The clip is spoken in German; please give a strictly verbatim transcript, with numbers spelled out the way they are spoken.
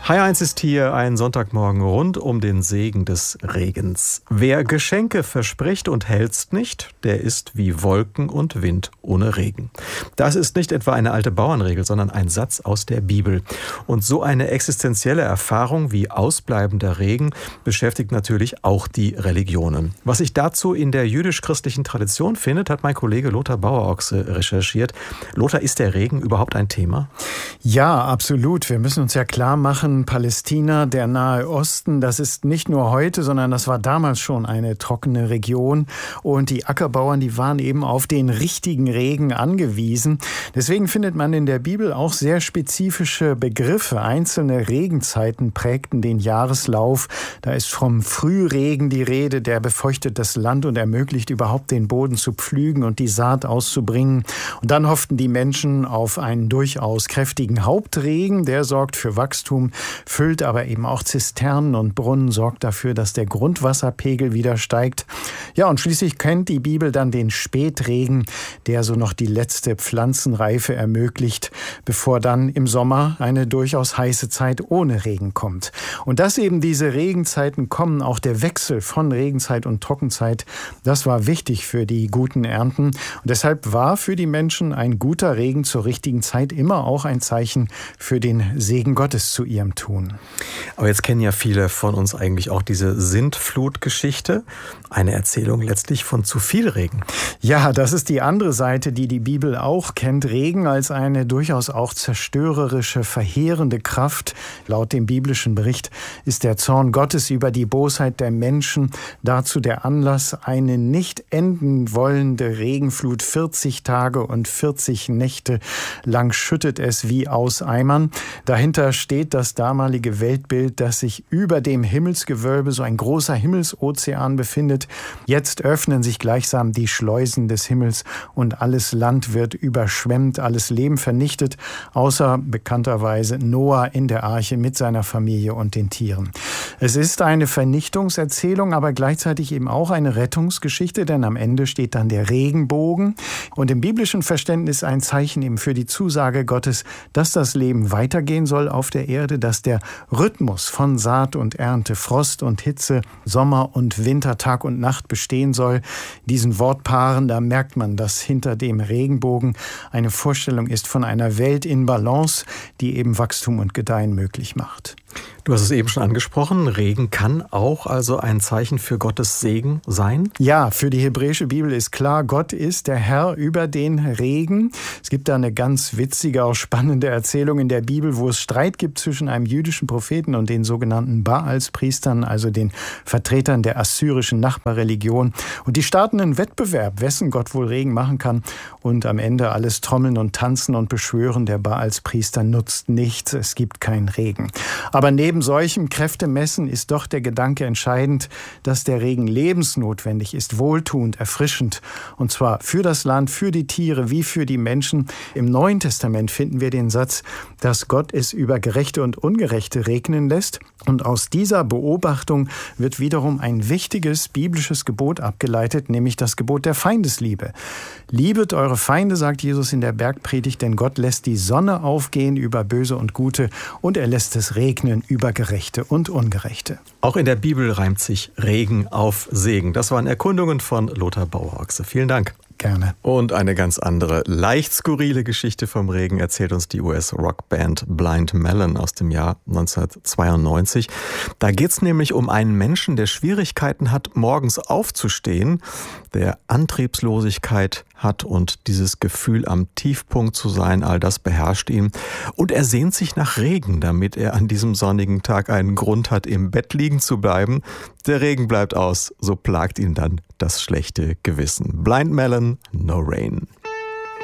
H eins ist hier ein Sonntagmorgen rund um den Segen des Regens. Wer Geschenke verspricht und hält's nicht, der ist wie Wolken und Wind ohne Regen. Das ist nicht etwa eine alte Bauernregel, sondern ein Satz aus der Bibel. Und so eine existenzielle Erfahrung wie ausbleibender Regen beschäftigt natürlich auch die Religionen. Was sich dazu in der jüdisch-christlichen Tradition findet, hat mein Kollege Lothar Bauerochse recherchiert. Lothar, ist der Regen überhaupt ein Thema? Ja, absolut. Wir müssen uns ja klar machen, Palästina, der Nahe Osten, das ist nicht nur heute, sondern das war damals schon eine trockene Region. Und die Ackerbauern, die waren eben auf den richtigen Regen angewiesen. Deswegen findet man in der Bibel auch sehr spezifische Begriffe. Einzelne Regenzeiten prägten den Jahreslauf. Da ist vom Frühregen die Rede, der befeuchtet das Land und ermöglicht überhaupt den Boden zu pflügen und die Saat auszubringen. Und dann hofften die Menschen auf einen durchaus kräftigen Hauptregen, der sorgt für Wachstum, füllt aber eben auch Zisternen und Brunnen, sorgt dafür, dass der Grundwasserpegel wieder steigt. Ja, und schließlich kennt die Bibel dann den Spätregen, der so noch die letzte Pflanzenreife ermöglicht, bevor dann im Sommer eine durchaus heiße Zeit ohne Regen kommt. Und dass eben diese Regenzeiten kommen, auch der Wechsel von Regenzeit und Trockenzeit, das war wichtig für die guten Ernten. Und deshalb war für die Menschen ein guter Regen zur richtigen Zeit immer auch ein Zeichen für den Segen Gottes zu ihrem Tun. Aber jetzt kennen ja viele von uns eigentlich auch diese Sintflutgeschichte. Eine Erzählung letztlich von zu viel Regen. Ja, das ist die andere Seite, die die Bibel auch kennt. Regen als eine durchaus auch zerstörerische, verheerende Kraft. Laut dem biblischen Bericht ist der Zorn Gottes über die Bosheit der Menschen dazu der Anlass, eine nicht enden wollende Regenflut. vierzig Tage und vierzig Nächte lang schüttet es wie aus Eimern. Dahinter steht das damalige Weltbild, dass sich über dem Himmelsgewölbe so ein großer Himmelsozean befindet. Jetzt öffnen sich gleichsam die Schleusen des Himmels und alles Land wird überschwemmt, alles Leben vernichtet, außer bekannterweise Noah in der Arche mit seiner Familie und den Tieren. Es ist eine Vernichtungserzählung, aber gleichzeitig eben auch eine Rettungsgeschichte, denn am Ende steht dann der Regenbogen und im biblischen Verständnis ein Zeichen eben für die Zusage Gottes, dass das Leben weitergehen soll auf der Erde, dass der Rhythmus von Saat und Ernte, Frost und Hitze, Sommer und Winter, Tag und Nacht bestehen soll. Diesen Wortpaaren, da merkt man, dass hinter dem Regenbogen eine Vorstellung ist von einer Welt in Balance, die eben Wachstum und Gedeihen möglich macht. Du hast es eben schon angesprochen, Regen kann auch also ein Zeichen für Gottes Segen sein? Ja, für die hebräische Bibel ist klar, Gott ist der Herr über den Regen. Es gibt da eine ganz witzige, auch spannende Erzählung in der Bibel, wo es Streit gibt zwischen einem jüdischen Propheten und den sogenannten Baalspriestern, also den Vertretern der assyrischen Nachbarreligion. Und die starten einen Wettbewerb, wessen Gott wohl Regen machen kann. Und am Ende alles Trommeln und Tanzen und Beschwören der Baalspriester nutzt nichts, es gibt keinen Regen. Aber neben solchem Kräftemessen ist doch der Gedanke entscheidend, dass der Regen lebensnotwendig ist, wohltuend, erfrischend. Und zwar für das Land, für die Tiere wie für die Menschen. Im Neuen Testament finden wir den Satz, dass Gott es über Gerechte und Ungerechte regnen lässt. Und aus dieser Beobachtung wird wiederum ein wichtiges biblisches Gebot abgeleitet, nämlich das Gebot der Feindesliebe. Liebet eure Feinde, sagt Jesus in der Bergpredigt, denn Gott lässt die Sonne aufgehen über Böse und Gute und er lässt es regnen über Gerechte und Ungerechte. Auch in der Bibel reimt sich Regen auf Segen. Das waren Erkundungen von Lothar Bauerochse. Vielen Dank. Gerne. Und eine ganz andere, leicht skurrile Geschichte vom Regen erzählt uns die U S-Rockband Blind Melon aus dem Jahr neunzehnhundertzweiundneunzig. Da geht es nämlich um einen Menschen, der Schwierigkeiten hat, morgens aufzustehen, der Antriebslosigkeit hat und dieses Gefühl, am Tiefpunkt zu sein, all das beherrscht ihn. Und er sehnt sich nach Regen, damit er an diesem sonnigen Tag einen Grund hat, im Bett liegen zu bleiben. Der Regen bleibt aus, so plagt ihn dann das schlechte Gewissen. Blind Melon, No Rain.